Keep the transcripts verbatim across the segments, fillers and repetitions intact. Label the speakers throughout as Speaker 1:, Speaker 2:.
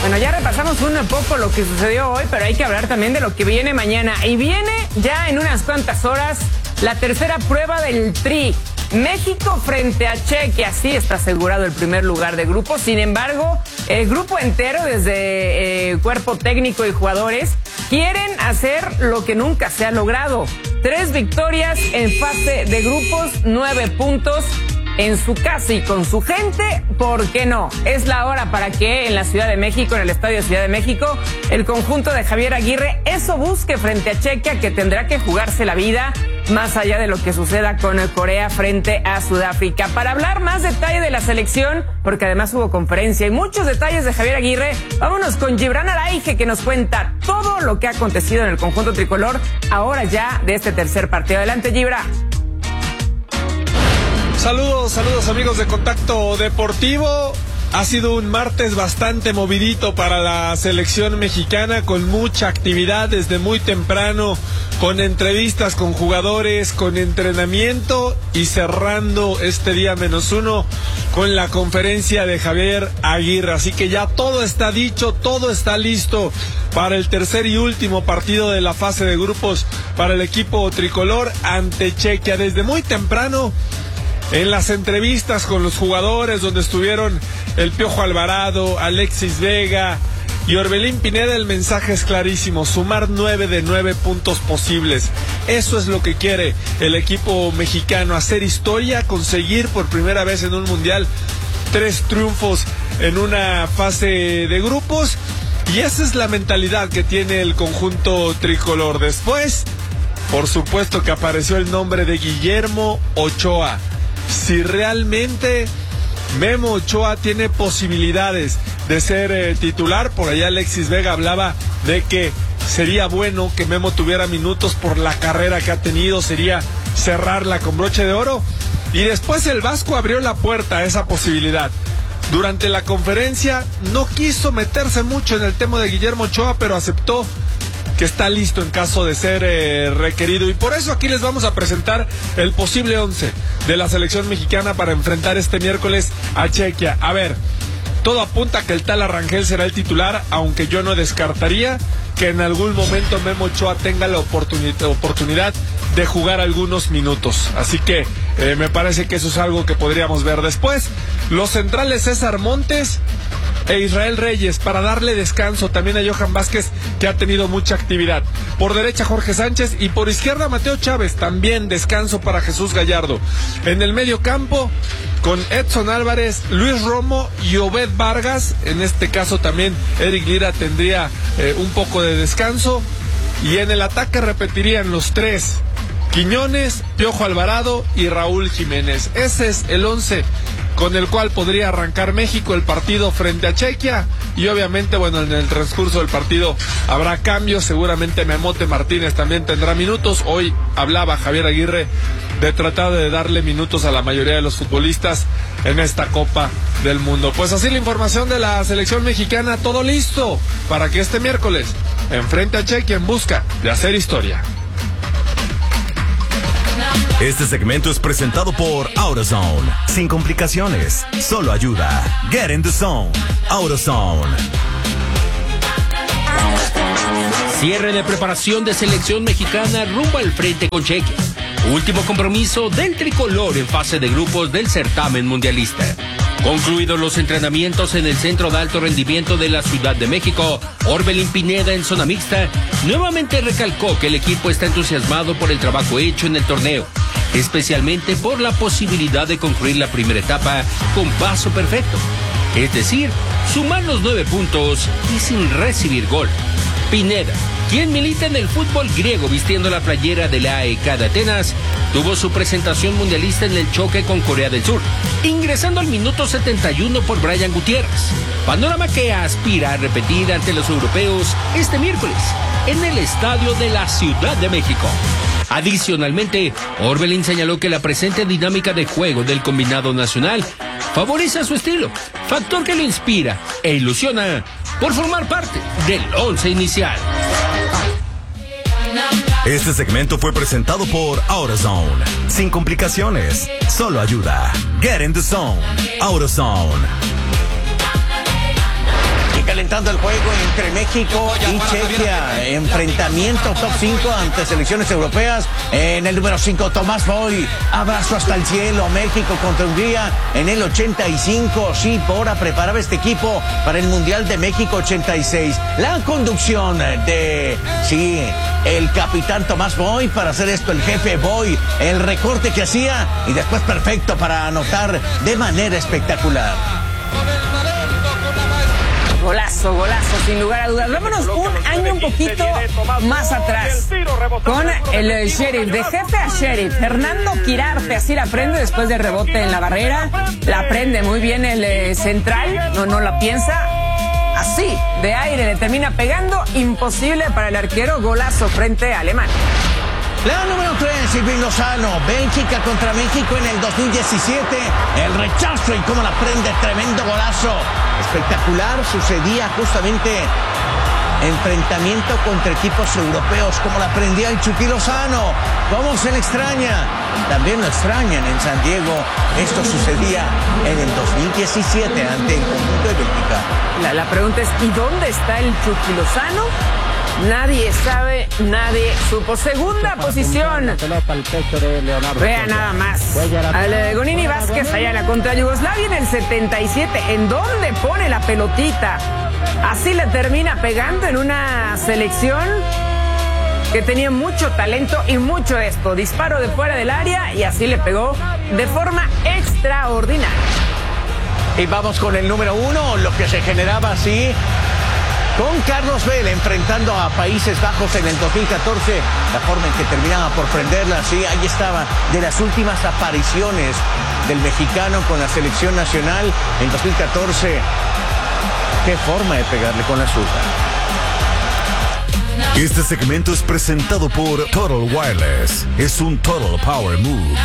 Speaker 1: Bueno, ya repasamos un poco lo que sucedió hoy, pero hay que hablar también de lo que viene mañana. Y viene ya en unas cuantas horas la tercera prueba del Tri. México frente a Chequia, sí está asegurado el primer lugar de grupo. Sin embargo, el grupo entero, desde eh, cuerpo técnico y jugadores, quieren hacer lo que nunca se ha logrado. Tres victorias en fase de grupos, nueve puntos en su casa y con su gente. ¿Por qué no? Es la hora para que en la Ciudad de México, en el Estadio de Ciudad de México, el conjunto de Javier Aguirre eso busque frente a Chequia, que tendrá que jugarse la vida más allá de lo que suceda con Corea frente a Sudáfrica. Para hablar más detalle de la selección, porque además hubo conferencia y muchos detalles de Javier Aguirre, vámonos con Gibran Araige, que nos cuenta todo lo que ha acontecido en el conjunto tricolor ahora ya de este tercer partido. Adelante, Gibran.
Speaker 2: Saludos, saludos amigos de Contacto Deportivo. Ha sido un martes bastante movidito para la selección mexicana, con mucha actividad desde muy temprano, con entrevistas con jugadores, con entrenamiento y cerrando este día menos uno con la conferencia de Javier Aguirre. Así que ya todo está dicho, todo está listo para el tercer y último partido de la fase de grupos para el equipo tricolor ante Chequia. Desde muy temprano, en las entrevistas con los jugadores, donde estuvieron el Piojo Alvarado, Alexis Vega y Orbelín Pineda, el mensaje es clarísimo: sumar nueve de nueve puntos posibles. Eso es lo que quiere el equipo mexicano, hacer historia, conseguir por primera vez en un mundial tres triunfos en una fase de grupos, y esa es la mentalidad que tiene el conjunto tricolor. Después, por supuesto que apareció el nombre de Guillermo Ochoa. Si realmente Memo Ochoa tiene posibilidades de ser eh, titular, por allá Alexis Vega hablaba de que sería bueno que Memo tuviera minutos por la carrera que ha tenido, sería cerrarla con broche de oro, y después el Vasco abrió la puerta a esa posibilidad. Durante la conferencia no quiso meterse mucho en el tema de Guillermo Ochoa, pero aceptó que está listo en caso de ser eh, requerido, y por eso aquí les vamos a presentar el posible once de la selección mexicana para enfrentar este miércoles a Chequia. A ver, todo apunta a que el Tala Rangel será el titular, aunque yo no descartaría que en algún momento Memo Ochoa tenga la oportunidad, oportunidad de jugar algunos minutos. Así que eh, me parece que eso es algo que podríamos ver después. Los centrales César Montes e Israel Reyes, para darle descanso también a Johan Vázquez, que ha tenido mucha actividad. Por derecha Jorge Sánchez y por izquierda Mateo Chávez, también descanso para Jesús Gallardo. En el medio campo, con Edson Álvarez, Luis Romo y Obed Vargas. En este caso también Eric Lira tendría eh, un poco de descanso. Y en el ataque repetirían los tres: Quiñones, Piojo Alvarado y Raúl Jiménez. Ese es el once con el cual podría arrancar México el partido frente a Chequia. Y obviamente, bueno, en el transcurso del partido habrá cambios. Seguramente Memote Martínez también tendrá minutos. Hoy hablaba Javier Aguirre de tratar de darle minutos a la mayoría de los futbolistas en esta Copa del Mundo. Pues así la información de la selección mexicana, todo listo para que este miércoles enfrente a Chequia en busca de hacer historia.
Speaker 3: Este segmento es presentado por AutoZone. Sin complicaciones, solo ayuda. Get in the zone. AutoZone.
Speaker 4: Cierre de preparación de selección mexicana rumbo al frente con Chequia. Último compromiso del tricolor en fase de grupos del certamen mundialista. Concluidos los entrenamientos en el Centro de Alto Rendimiento de la Ciudad de México, Orbelín Pineda, en zona mixta, nuevamente recalcó que el equipo está entusiasmado por el trabajo hecho en el torneo, especialmente por la posibilidad de concluir la primera etapa con paso perfecto, es decir, sumar los nueve puntos y sin recibir gol. Pineda, quien milita en el fútbol griego vistiendo la playera de la A E K de Atenas, tuvo su presentación mundialista en el choque con Corea del Sur, ingresando al minuto setenta y uno por Brian Gutiérrez, panorama que aspira a repetir ante los europeos este miércoles en el Estadio de la Ciudad de México. Adicionalmente, Orbelín señaló que la presente dinámica de juego del combinado nacional favorece a su estilo, factor que lo inspira e ilusiona por formar parte del once inicial.
Speaker 3: Este segmento fue presentado por AutoZone. Sin complicaciones, solo ayuda. Get in the zone. AutoZone.
Speaker 5: Y calentando disfrutando el juego entre México y Chequia. Enfrentamiento top cinco ante selecciones europeas. En el número cinco, Tomás Boy. Abrazo hasta el cielo. México contra Hungría en el ochenta y cinco. Sí, Bora preparaba este equipo para el Mundial de México ochenta y seis. La conducción de, sí, el capitán Tomás Boy para hacer esto, el jefe Boy. El recorte que hacía y después perfecto para anotar de manera espectacular.
Speaker 1: Golazo, golazo, sin lugar a dudas. Vámonos un año un poquito más atrás con el sheriff, de jefe a sheriff. Fernando Quirarte, así la prende después del rebote en la barrera. La prende muy bien el eh, central, no, no la piensa. Así, de aire, le termina pegando. Imposible para el arquero, golazo frente a Alemania.
Speaker 5: La número tres, Irving Lozano. Bélgica contra México en el dos mil diecisiete. El rechazo y cómo la prende, tremendo golazo. Espectacular, sucedía justamente enfrentamiento contra equipos europeos. Cómo la prendía el Chucky Lozano. Cómo se le extraña. También lo extrañan en San Diego. Esto sucedía en el dos mil diecisiete ante el conjunto de Bélgica.
Speaker 1: La, la pregunta es, ¿y dónde está el Chucky Lozano? Nadie sabe, nadie supo. Segunda posición. Vea nada más. Al Gonini Vázquez Ayala contra Yugoslavia en el setenta y siete. ¿En dónde pone la pelotita? Así le termina pegando en una selección que tenía mucho talento y mucho de esto. Disparo de fuera del área y así le pegó de forma extraordinaria.
Speaker 5: Y vamos con el número uno, lo que se generaba así con Carlos Vela enfrentando a Países Bajos en el dos mil catorce, la forma en que terminaba por prenderla, sí, ahí estaba, de las últimas apariciones del mexicano con la selección nacional en dos mil catorce. Qué forma de pegarle con la zurda.
Speaker 3: Este segmento es presentado por Total Wireless. Es un Total Power Move.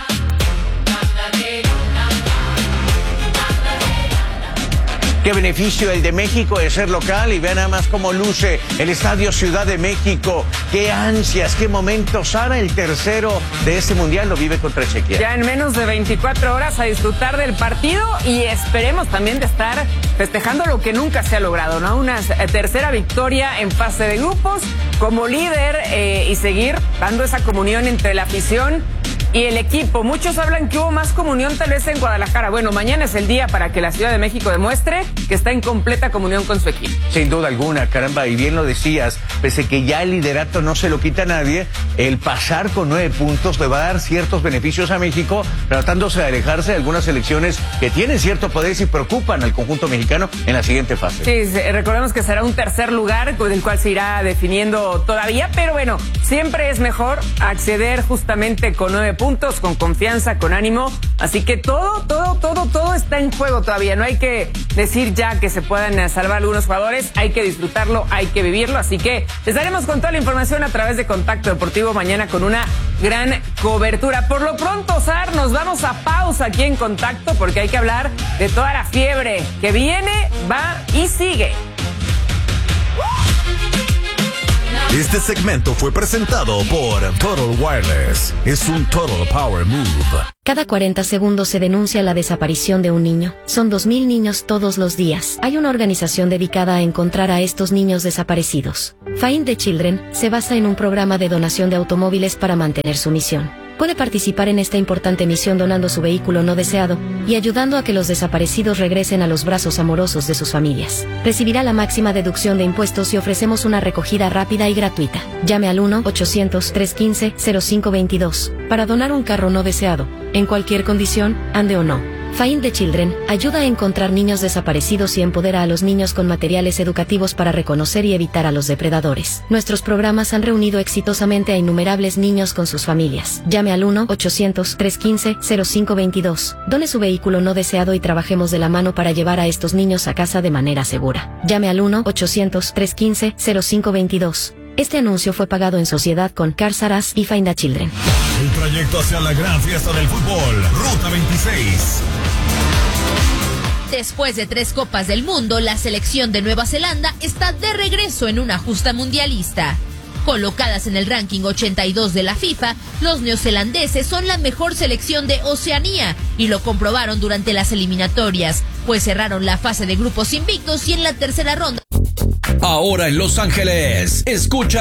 Speaker 5: Qué beneficio el de México de ser local, y vean nada más cómo luce el Estadio Ciudad de México. Qué ansias, qué momentos. Sara, el tercero de este mundial, lo vive contra Chequia.
Speaker 1: Ya en menos de veinticuatro horas a disfrutar del partido y esperemos también de estar festejando lo que nunca se ha logrado, ¿no? Una tercera victoria en fase de grupos como líder eh, y seguir dando esa comunión entre la afición y el equipo. Muchos hablan que hubo más comunión tal vez en Guadalajara. Bueno, mañana es el día para que la Ciudad de México demuestre que está en completa comunión con su equipo.
Speaker 5: Sin duda alguna, caramba, y bien lo decías, pese que ya el liderato no se lo quita a nadie, el pasar con nueve puntos le va a dar ciertos beneficios a México, tratándose de alejarse de algunas selecciones que tienen cierto poder y preocupan al conjunto mexicano en la siguiente fase.
Speaker 1: Sí, recordemos que será un tercer lugar con el cual se irá definiendo todavía, pero bueno, siempre es mejor acceder justamente con nueve puntos, con confianza, con ánimo, así que todo, todo, todo, todo está en juego todavía. No hay que decir ya que se puedan salvar algunos jugadores, hay que disfrutarlo, hay que vivirlo, así que estaremos con toda la información a través de Contacto Deportivo mañana con una gran cobertura. Por lo pronto, Sar, nos vamos a pausa aquí en Contacto porque hay que hablar de toda la fiebre que viene, va y sigue.
Speaker 3: Este segmento fue presentado por Total Wireless. Es un Total Power Move.
Speaker 6: Cada cuarenta segundos se denuncia la desaparición de un niño. Son dos mil niños todos los días. Hay una organización dedicada a encontrar a estos niños desaparecidos. Find the Children se basa en un programa de donación de automóviles para mantener su misión. Puede participar en esta importante misión donando su vehículo no deseado y ayudando a que los desaparecidos regresen a los brazos amorosos de sus familias. Recibirá la máxima deducción de impuestos y ofrecemos una recogida rápida y gratuita. Llame al uno ochocientos, trescientos quince, cero cinco veintidós para donar un carro no deseado, en cualquier condición, ande o no. Find the Children ayuda a encontrar niños desaparecidos y empodera a los niños con materiales educativos para reconocer y evitar a los depredadores. Nuestros programas han reunido exitosamente a innumerables niños con sus familias. Llame al uno ochocientos, trescientos quince, cero cinco veintidós. Done su vehículo no deseado y trabajemos de la mano para llevar a estos niños a casa de manera segura. Llame al uno ochocientos, trescientos quince, cero cinco veintidós. Este anuncio fue pagado en sociedad con Cars R Us y Find the Children.
Speaker 3: El trayecto hacia la gran fiesta del fútbol, Ruta veintiséis.
Speaker 7: Después de tres Copas del Mundo, la selección de Nueva Zelanda está de regreso en una justa mundialista. Colocadas en el ranking ochenta y dos de la FIFA, los neozelandeses son la mejor selección de Oceanía y lo comprobaron durante las eliminatorias, pues cerraron la fase de grupos invictos y en la tercera ronda
Speaker 8: Ahora en Los Ángeles, escucha